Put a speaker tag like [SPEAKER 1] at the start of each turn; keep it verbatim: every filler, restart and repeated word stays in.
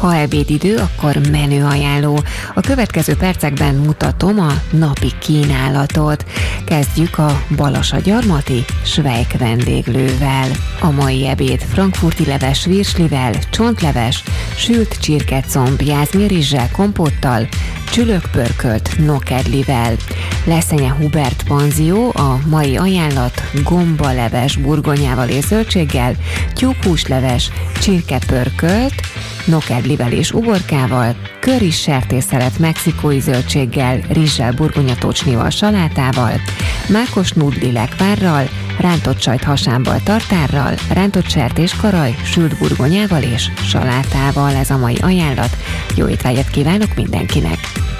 [SPEAKER 1] Ha ebédidő, akkor menüajánló. A következő percekben mutatom a napi kínálatot. Kezdjük a Balasagyarmati Schweik vendéglővel. A mai ebéd frankfurti leves virslivel, csontleves, sült csirkecomb, jászmérrizssel, kompottal, csülökpörkölt nokedlivel. Leszenye Hubert panzió, a mai ajánlat gombaleves burgonyával és zöldséggel, tyúkhúsleves, csirkepörkölt, nokedlivel és uborkával, köris sertészelet mexikói zöldséggel, rizssel, burgonyatócsnival, salátával, mákos nudli lekvárral, rántott sajt hasámból tartárral, rántott sertéskaraj, sült burgonyával és salátával. Ez a mai ajánlat. Jó étvágyat kívánok mindenkinek!